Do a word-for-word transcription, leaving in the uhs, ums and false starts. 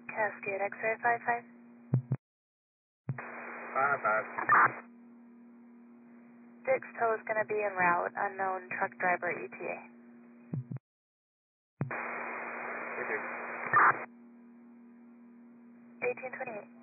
Cascade X-ray five five. Five five. Dix tow is going to be en route. Unknown truck driver E T A. Roger. eighteen twenty-eight.